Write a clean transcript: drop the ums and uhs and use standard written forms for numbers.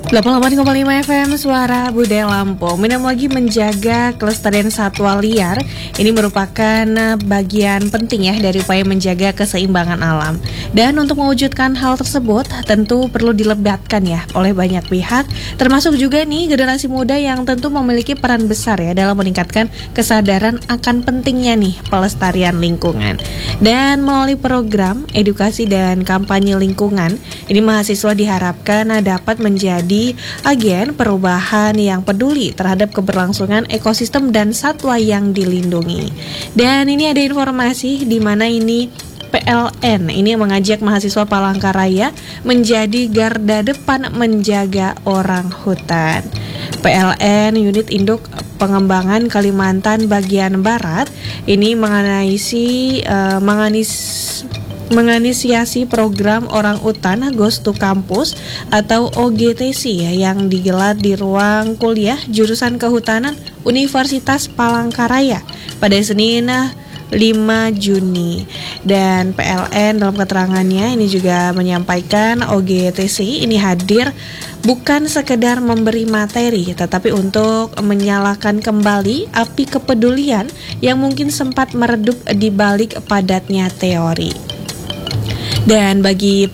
88,5 FM Suara Budaya Lampung. Minum lagi menjaga kelestarian satwa liar. Ini merupakan bagian penting ya dari upaya menjaga keseimbangan alam. Dan untuk mewujudkan hal tersebut tentu perlu dilebatkan ya oleh banyak pihak, termasuk juga nih generasi muda yang tentu memiliki peran besar ya dalam meningkatkan kesadaran akan pentingnya nih pelestarian lingkungan. Dan melalui program edukasi dan kampanye lingkungan, ini mahasiswa diharapkan dapat menjadi agen perubahan yang peduli terhadap keberlangsungan ekosistem dan satwa yang dilindungi. Dan ini ada informasi di mana ini PLN ini mengajak mahasiswa Palangkaraya menjadi garda depan menjaga orang hutan. PLN Unit Induk Pengembangan Kalimantan Bagian Barat ini menginisiasi program Orang Utan Goes to Campus atau OGTC ya, yang digelar di ruang kuliah jurusan Kehutanan Universitas Palangkaraya pada Senin 5 Juni. Dan PLN dalam keterangannya ini juga menyampaikan OGTC ini hadir bukan sekedar memberi materi, tetapi untuk menyalakan kembali api kepedulian yang mungkin sempat meredup di balik padatnya teori. Dan bagi